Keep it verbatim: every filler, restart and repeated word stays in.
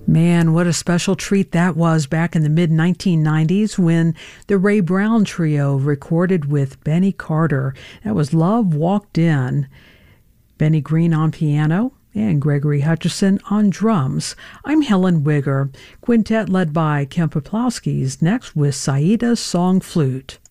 Man, what a special treat that was back in the mid nineteen nineties when the Ray Brown Trio recorded with Benny Carter. That was Love Walked In. Benny Green on piano and Gregory Hutchison on drums. I'm Helen Wigger. Quintet led by Ken Poplowski's next with Saida's Song Flute.